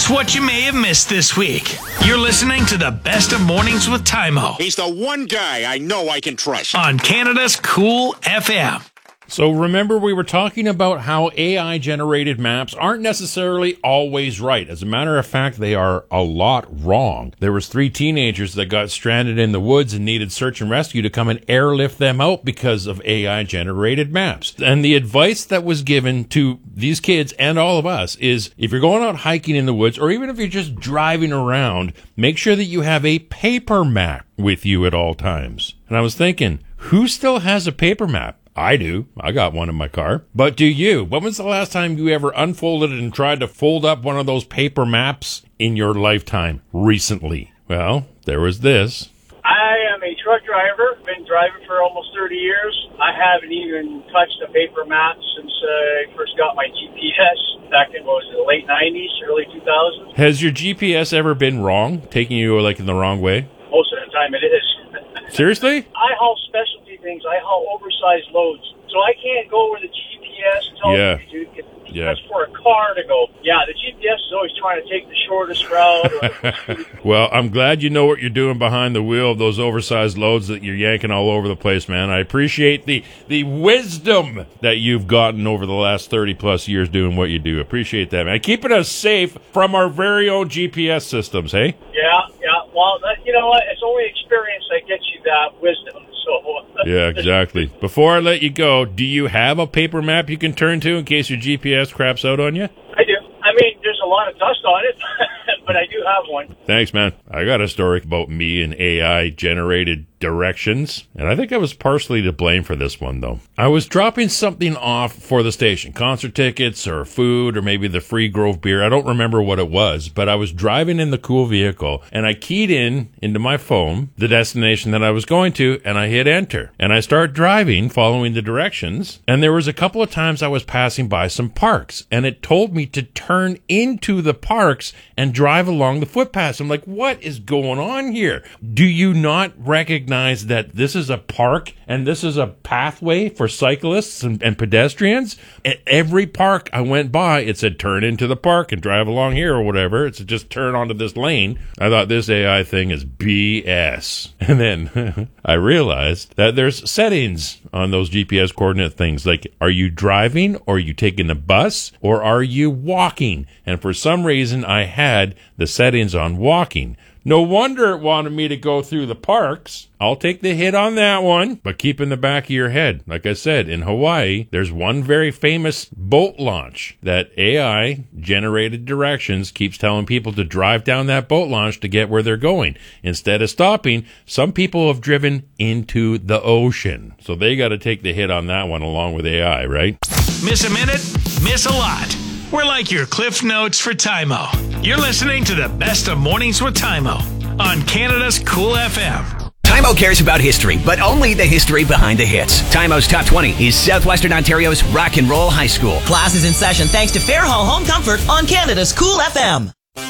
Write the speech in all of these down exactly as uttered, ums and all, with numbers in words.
Here's what you may have missed this week. You're listening to the Best of Mornings with Tymo. He's the one guy I know I can trust. On Canada's Cool F M. So remember, we were talking about how A I-generated maps aren't necessarily always right. As a matter of fact, they are a lot wrong. There was three teenagers that got stranded in the woods and needed search and rescue to come and airlift them out because of A I-generated maps. And the advice that was given to these kids and all of us is, if you're going out hiking in the woods, or even if you're just driving around, make sure that you have a paper map with you at all times. And I was thinking, who still has a paper map? I do. I got one in my car. But do you? When was the last time you ever unfolded and tried to fold up one of those paper maps in your lifetime recently? Well, there was this. I am a truck driver. Been driving for almost thirty years. I haven't even touched a paper map since uh, I first got my G P S back in, what was it, the late nineties, early two thousands. Has your G P S ever been wrong, taking you like in the wrong way? Most of the time it is. Seriously? I haul specialty things. I haul oversized loads. So I can't go where the G P S tells Yeah. me to. It's Yeah. That's for a car to go. Yeah, the G P S is always trying to take the shortest route. Or Well, I'm glad you know what you're doing behind the wheel of those oversized loads that you're yanking all over the place, man. I appreciate the the wisdom that you've gotten over the last thirty plus years doing what you do. Appreciate that, man. Keeping us safe from our very own G P S systems, hey? yeah, yeah. Well, that, you know what? It's only experience that gets you that wisdom. So Yeah, exactly. Before I let you go, do you have a paper map you can turn to in case your G P S craps out on you? I do. I mean, there's a lot of dust on it, but I do have one. Thanks, man. I got a story about me and A I-generated directions, and I think I was partially to blame for this one, though. I was dropping something off for the station, concert tickets or food or maybe the free Grove beer. I don't remember what it was, but I was driving in the cool vehicle, and I keyed in into my phone the destination that I was going to, and I hit enter. And I start driving, following the directions, and there was a couple of times I was passing by some parks, and it told me to turn into the parks and drive along the footpaths. I'm like, what is going on here? Do you not recognize that this is a park and this is a pathway for cyclists and, and pedestrians? At every park I went by, it said turn into the park and drive along here or whatever. It's just turn onto this lane. I thought this A I thing is B S. And then I realized that there's settings on those G P S coordinate things. Like, are you driving, or are you taking the bus, or are you walking? And for some reason, I had the settings on walking. No wonder it wanted me to go through the parks. I'll take the hit on that one, but keep in the back of your head, like I said, in Hawaii, there's one very famous boat launch that A I-generated directions keeps telling people to drive down that boat launch to get where they're going. Instead of stopping, some people have driven into the ocean. So they got to take the hit on that one along with A I, right? Miss a minute? Miss a lot. We're like your Cliff Notes for Tymo. You're listening to the Best of Mornings with Tymo on Canada's Cool F M. Tymo cares about history, but only the history behind the hits. Tymo's Top twenty is Southwestern Ontario's Rock and Roll High School. Class is in session thanks to Fairhall Home Comfort on Canada's Cool F M.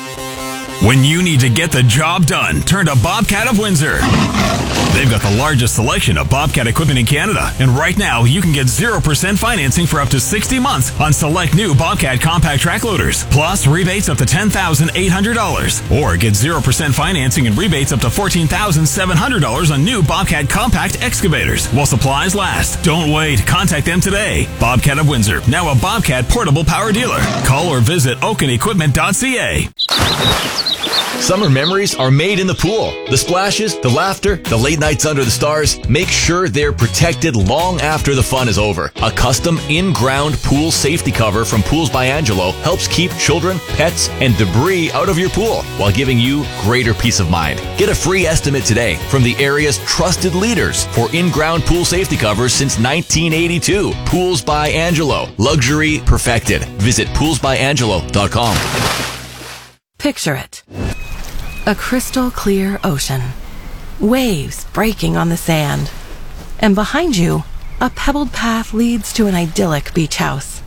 When you need to get the job done, turn to Bobcat of Windsor. They've got the largest selection of Bobcat equipment in Canada, and right now you can get zero percent financing for up to sixty months on select new Bobcat compact track loaders, plus rebates up to ten thousand eight hundred dollars. Or get zero percent financing and rebates up to fourteen thousand seven hundred dollars on new Bobcat compact excavators while supplies last. Don't wait. Contact them today. Bobcat of Windsor, now a Bobcat portable power dealer. Call or visit oaken equipment dot c a. Summer memories are made in the pool. The splashes, the laughter, the late nights under the stars, make sure they're protected long after the fun is over. A custom in-ground pool safety cover from Pools by Angelo helps keep children, pets, and debris out of your pool while giving you greater peace of mind. Get a free estimate today from the area's trusted leaders for in-ground pool safety covers since nineteen eighty-two. Pools by Angelo. Luxury perfected. Visit pools by angelo dot com. Picture it. A crystal clear ocean. Waves breaking on the sand. And behind you, a pebbled path leads to an idyllic beach house.